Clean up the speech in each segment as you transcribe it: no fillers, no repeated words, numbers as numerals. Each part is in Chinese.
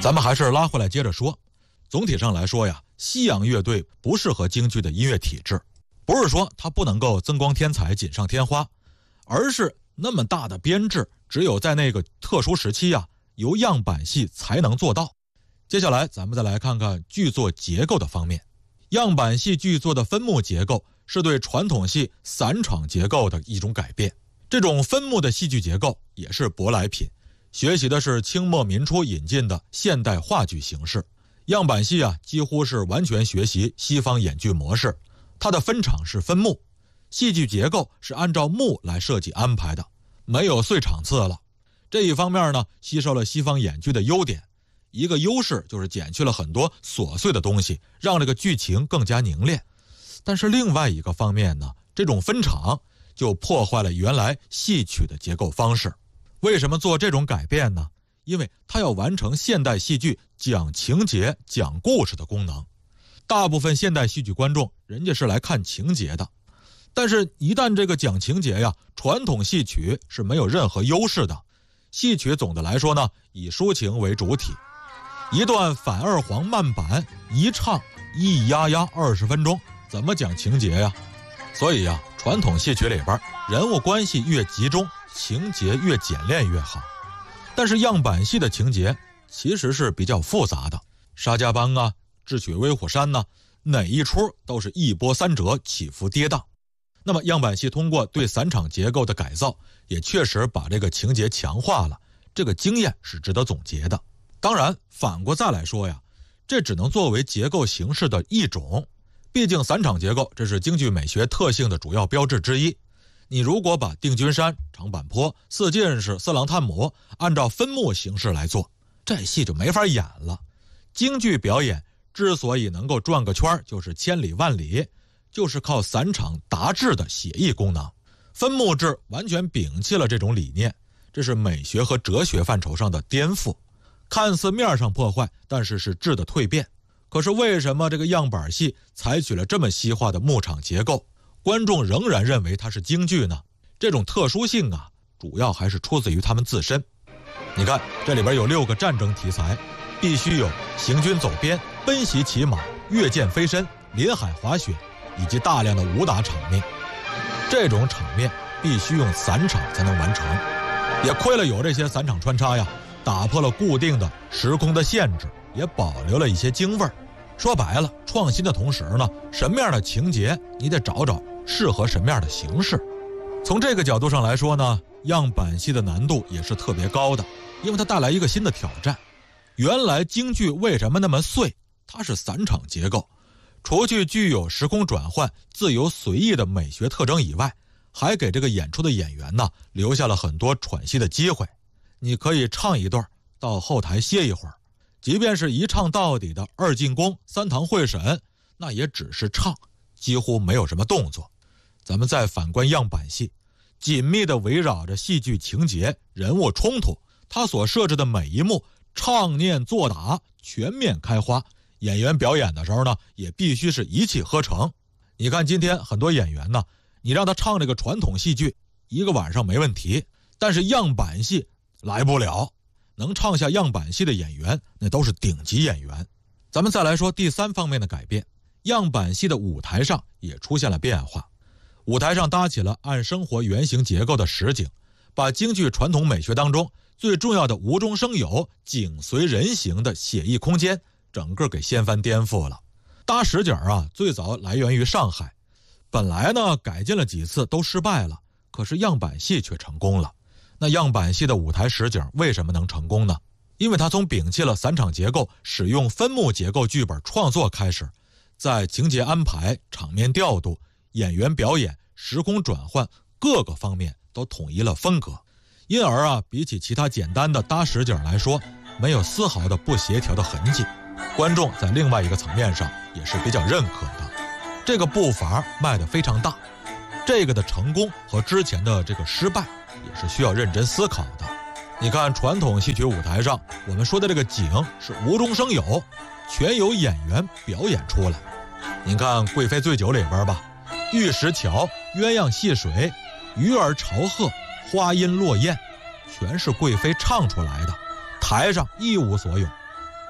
咱们还是拉回来接着说，总体上来说呀，西洋乐队不适合京剧的音乐体制，不是说它不能够增光添彩、锦上添花，而是那么大的编制，只有在那个特殊时期呀，由样板戏才能做到。接下来咱们再来看看剧作结构的方面。样板戏剧作的分幕结构是对传统戏散场结构的一种改变，这种分幕的戏剧结构也是舶来品，学习的是清末民初引进的现代话剧形式。样板戏啊，几乎是完全学习西方演剧模式，它的分场是分幕，戏剧结构是按照幕来设计安排的，没有碎场次了。这一方面呢，吸收了西方演剧的优点，一个优势就是减去了很多琐碎的东西，让这个剧情更加凝练。但是另外一个方面呢，这种分场就破坏了原来戏曲的结构方式。为什么做这种改变呢？因为它要完成现代戏剧讲情节、讲故事的功能。大部分现代戏剧观众人家是来看情节的，但是一旦这个讲情节呀，传统戏曲是没有任何优势的。戏曲总的来说呢，以抒情为主体，一段反二黄慢板一唱一压压20分钟，怎么讲情节呀？所以呀，传统戏曲里边人物关系越集中，情节越简练越好。但是样板戏的情节其实是比较复杂的，沙家浜啊、智取威虎山呢，哪一出都是一波三折、起伏跌宕。那么样板戏通过对散场结构的改造，也确实把这个情节强化了，这个经验是值得总结的。当然反过再来说呀，这只能作为结构形式的一种，毕竟散场结构这是京剧美学特性的主要标志之一。你如果把定军山、长坂坡、四进士、四郎探母按照分幕形式来做，这戏就没法演了。京剧表演之所以能够转个圈，就是千里万里，就是靠散场达志的写意功能。分幕制完全摒弃了这种理念，这是美学和哲学范畴上的颠覆。看似面上破坏，但是是质的蜕变。可是为什么这个样板戏采取了这么西化的幕场结构，观众仍然认为它是京剧呢？这种特殊性啊，主要还是出自于他们自身。你看这里边有6个战争题材，必须有行军走边、奔袭骑马、越涧飞身、临海滑雪，以及大量的武打场面。这种场面必须用散场才能完成，也亏了有这些散场穿插呀，打破了固定的时空的限制，也保留了一些京味儿。说白了，创新的同时呢，什么样的情节你得找找适合什么样的形式。从这个角度上来说呢，样板戏的难度也是特别高的，因为它带来一个新的挑战。原来京剧为什么那么碎？它是散场结构，除去具有时空转换、自由随意的美学特征以外，还给这个演出的演员呢留下了很多喘息的机会。你可以唱一段，到后台歇一会儿，即便是一唱到底的二进宫、三堂会审，那也只是唱，几乎没有什么动作。咱们再反观样板戏，紧密地围绕着戏剧情节、人物冲突，它所设置的每一幕唱念做打全面开花，演员表演的时候呢，也必须是一气呵成。你看今天很多演员呢，你让他唱这个传统戏剧，一个晚上没问题，但是样板戏来不了。能唱下样板戏的演员，那都是顶级演员。咱们再来说第3方面的改变，样板戏的舞台上也出现了变化。舞台上搭起了按生活原型结构的实景，把京剧传统美学当中最重要的无中生有、景随人形的写意空间，整个给掀翻颠覆了。搭实景啊，最早来源于上海，本来呢改进了几次都失败了，可是样板戏却成功了。那样板戏的舞台实景为什么能成功呢？因为它从摒弃了散场结构，使用分幕结构剧本创作开始，在情节安排、场面调度、演员表演、时空转换各个方面都统一了风格，因而啊，比起其他简单的搭实景来说，没有丝毫的不协调的痕迹。观众在另外一个层面上也是比较认可的，这个步伐迈得非常大。这个的成功和之前的这个失败也是需要认真思考的。你看传统戏曲舞台上，我们说的这个景是无中生有，全由演员表演出来。你看贵妃醉酒里边吧，玉石桥、鸳鸯戏水、鱼儿朝鹤、花音落雁，全是贵妃唱出来的，台上一无所有。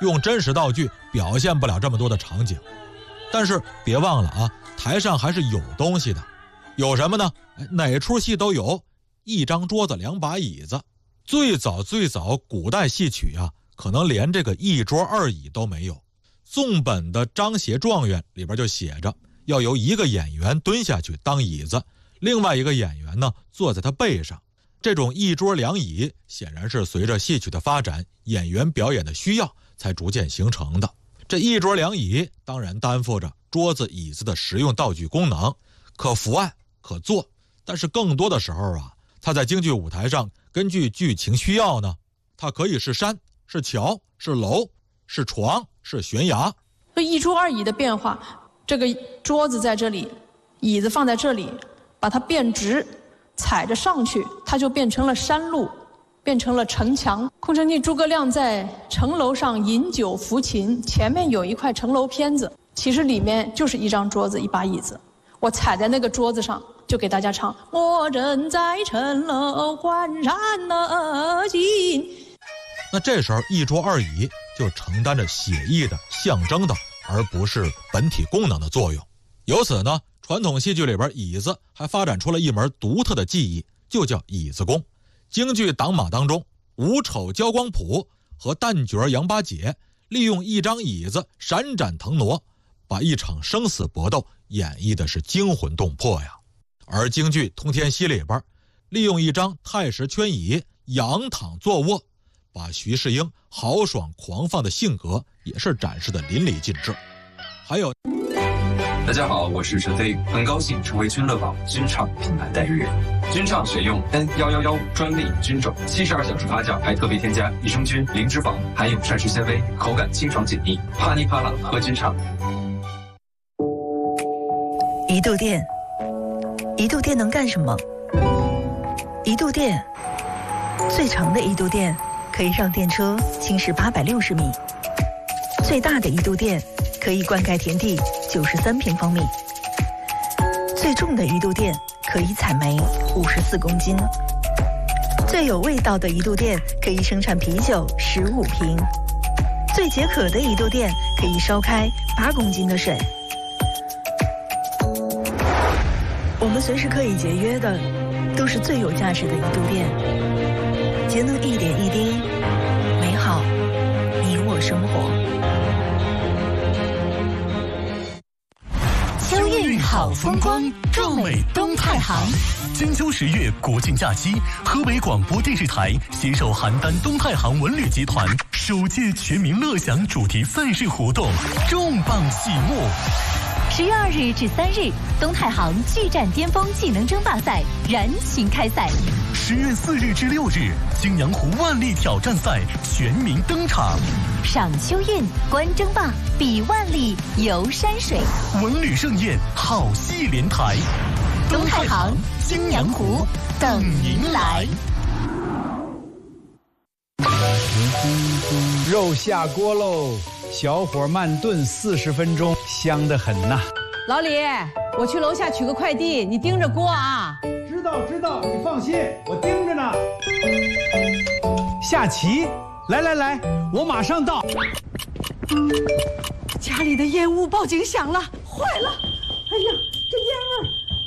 用真实道具表现不了这么多的场景。但是别忘了啊，台上还是有东西的。有什么呢？哪出戏都有，一张桌子2把椅子。最早古代戏曲啊，可能连这个一桌2椅都没有。宋本的《张协状元》里边就写着，要由一个演员蹲下去当椅子，另外一个演员呢坐在他背上。这种一桌2椅显然是随着戏曲的发展，演员表演的需要才逐渐形成的。这一桌2椅当然担负着桌子椅子的实用道具功能，可伏案可坐，但是更多的时候啊，它在京剧舞台上根据剧情需要呢，它可以是山，是桥，是楼，是床，是悬崖。 一桌2椅的变化，这个桌子在这里，椅子放在这里，把它变直，踩着上去，它就变成了山路，变成了城墙。空城计诸葛亮在城楼上饮酒抚琴，前面有一块城楼片子，其实里面就是一张桌子1把椅子，我踩在那个桌子上，就给大家唱我正在城楼观山而进。 那这时候一桌2椅就承担着写意的象征的，而不是本体功能的作用。由此呢，传统戏剧里边椅子还发展出了一门独特的技艺，就叫椅子功。京剧党马当中，武丑焦光谱和旦角杨八姐利用一张椅子闪展腾挪，把一场生死搏斗演绎的是惊魂动魄呀。而京剧《通天溪》里边，利用一张太师圈椅仰躺坐卧，把徐世英豪爽狂放的性格也是展示的淋漓尽致。还有， 大家好，我是陈飞，很高兴成为君乐宝君畅品牌代言人。君畅选用 N111专利菌种，72小时发酵，还特别添加益生菌、零脂肪，含有膳食纤维，口感清爽解腻，啪哩啪啦喝君畅。 一度电，一度电能干什么？一度电，最长的一度电可以让电车行驶860米，最大的一度电可以灌溉田地93平方米，最重的一度电可以采煤54公斤，最有味道的一度电可以生产啤酒15瓶，最解渴的一度电可以烧开8公斤的水。我们随时可以节约的，都是最有价值的一度电。节能一点一滴，美好你我生活。 秋韵好风光，壮美东太行。金秋10月国庆假期，河北广播电视台携手邯郸东太行文旅集团首届全民乐享主题赛事活动重磅启幕。 10月2日至3日，东太行巨战巅峰技能争霸赛燃情开赛。 10月4日至6日，泾阳湖万历挑战赛全民登场。 赏秋韵，观争霸，比万历，游山水， 文旅盛宴，好戏连台。 东太行，泾阳湖，等您来。 肉下锅喽，小火慢炖40分钟，香得很呐。 老李，我去楼下取个快递，你盯着锅啊。 知道，你放心，我盯着呢。下棋，来，我马上到。 家里的烟雾报警响了，坏了！哎呀，这烟味！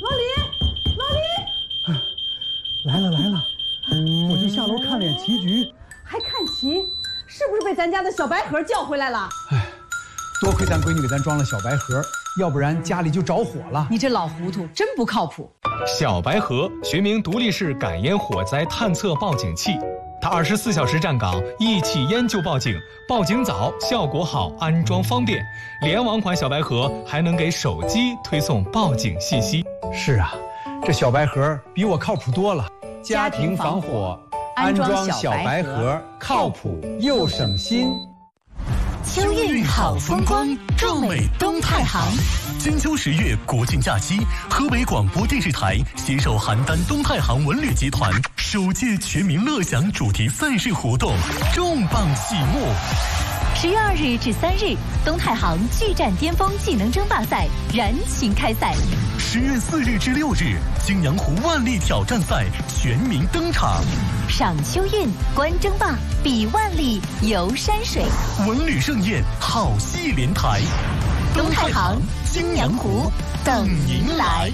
老李， 来了，我就下楼看脸棋局。 还看棋？是不是被咱家的小白盒叫回来了？ 哎，多亏咱闺女给咱装了小白盒，要不然家里就着火了。 你这老糊涂，真不靠谱。 小白盒学名独立式感烟火灾探测报警器，它24小时站岗，一起烟就报警，报警早，效果好，安装方便。联网款小白盒还能给手机推送报警信息。 是啊，这小白盒比我靠谱多了。家庭防火，安装小白盒，靠谱又省心。 秋韵好风光，壮美东太行。金秋10月国庆假期，河北广播电视台携手邯郸东太行文旅集团首届全民乐享主题赛事活动重磅启幕。 10月2日至3日，东太行巨战巅峰技能争霸赛燃情开赛。 10月4日至6日，泾阳湖万历挑战赛全民登场。 赏秋韵，观争霸，比万里，游山水， 文旅盛宴，好戏连台。 东太行、金阳湖等您来。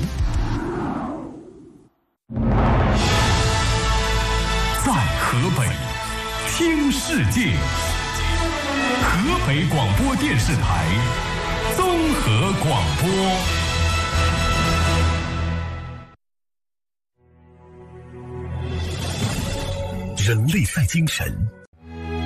在河北听世界，河北广播电视台综合广播。人类在精神，